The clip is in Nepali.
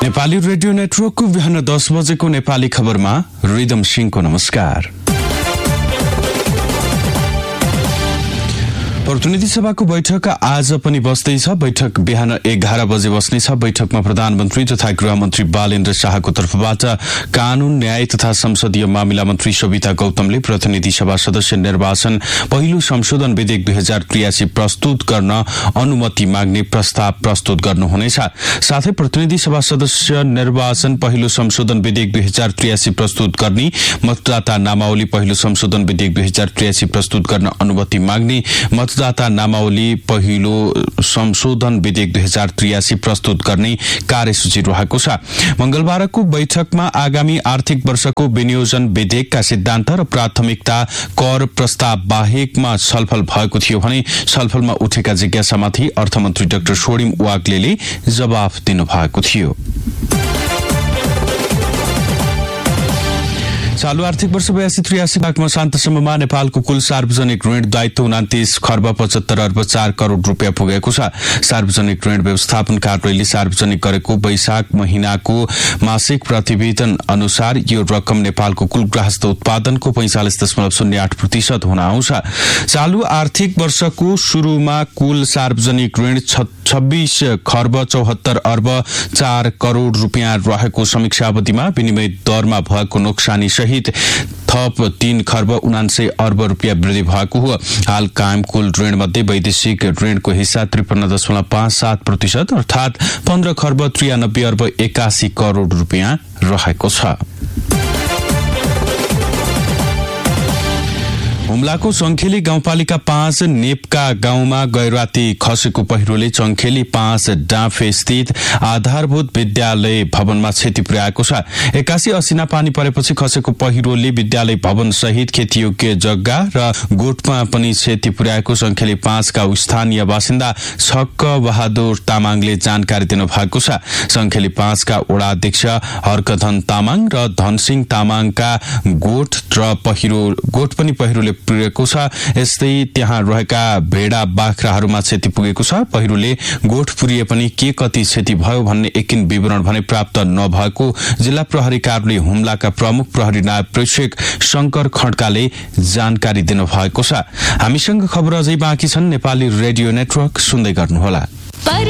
नेपाली रेडियो नेटवर्कको बिहान 10 बजेको नेपाली खबरमा रिदम सिंहको नमस्कार। प्रतिनिधि सभाको बैठक आज पनि बस्दैछ। बैठक बिहान 11 बजे बस्नेछ। बैठकमा प्रधानमन्त्री तथा गृहमन्त्री बालेन्द्र शाहको तर्फबाट कानून, न्याय तथा संसदीय मामिला मन्त्री सविता गौतमले प्रतिनिधि सभा सदस्य निर्वाचन पहिलो संशोधन विधेयक 2083 प्रस्तुत गर्न अनुमति माग्ने प्रस्ताव प्रस्तुत गर्नुहुनेछ। साथै प्रतिनिधि सभा सदस्य निर्वाचन पहिलो संशोधन विधेयक 2083 प्रस्तुत गर्ने, मतदाता नामावली पहिलो संशोधन विधेयक 2083 प्रस्तुत गर्न अनुमति माग्ने, मतदाता नामावली पहिलो संशोधन विधेयक 2083 प्रस्तुत गर्ने कार्यसूची रहेको छ। मंगलबारको बैठकमा आगामी आर्थिक वर्षको विनियोजन विधेयकका सिद्धान्त र प्राथमिकता कर प्रस्ताव बाहेकमा छलफल भएको थियो भने छलफलमा उठेका जिज्ञासामाथि अर्थमन्त्री डाक्टर सोडिम वाग्लेले जवाफ दिनुभएको थियो। चालू आर्थिक वर्ष 82-83 लाखमा शान्तसम्ममा नेपालको कुल सार्वजनिक ऋण दायित्व 29 खर्ब 75 अर्ब 4 करोड़ रुपियाँ पुगेको छ। सार्वजनिक ऋण व्यवस्थापन कार्यालयले सार्वजनिक गरेको वैशाख महिनाको मासिक प्रतिवेदन अनुसार यो रकम नेपालको कुल गृहस्थ उत्पादनको 45.08% हुन आउँछ। चालू आर्थिक वर्षको शुरूमा कुल सार्वजनिक ऋण 26 खर्ब 74 अर्ब 4 करोड़ रुपियाँ रहेको समीक्षा अवधिमा विनिमय दरमा भएको नोक्सानी सहित थप 3 खर्ब 79 अर्ब रुपियाँ वृद्धि भएको हो। हाल कायम कुल ऋण मध्ये वैदेशिक ऋणको हिस्सा 53.57% अर्थात 15 खर्ब 93 अर्ब 81 करोड़ रुपियाँ रहेको छ। हुम्लाको चङ्खेली गाउँपालिका 5 नेपका गाउँमा गैरराती खसेको पहिरोले चङ्खेली 5 डाँफे स्थित आधारभूत विद्यालय भवनमा क्षति पुर्याएको छ। 81 असिना पानी परेपछि खसेको पहिरोले विद्यालय भवन सहित खेतीयोग्य जग्गा र गोठमा पनि क्षति पुर्याएको चङ्खेली 5 का स्थानीय बासिन्दा छक्क बहादुर तामाङले जानकारी दिनुभएको छ। चङ्खेली 5 का वडा अध्यक्ष हर्कधन तामाङ र धनसिंह तामाङका गोठ पनि पहिरोले पुगेको छ। यस्तै त्यहाँ रहेका भेडा बाख्राहरूमा क्षति पुगेको छ। पहिरोले गोठ पुरिए पनि के कति क्षति भयो भन्ने एकिन विवरण भने प्राप्त नभएको जिल्ला प्रहरी कार्यालय हुम्लाका प्रमुख प्रहरी नायब प्रेक्षक शंकर खड्काले जानकारी दिनुभएको छ। हामीसँग खबर अझै बाँकी छन्। नेपाली रेडियो नेटवर्क सुन्दै गर्नुहोला।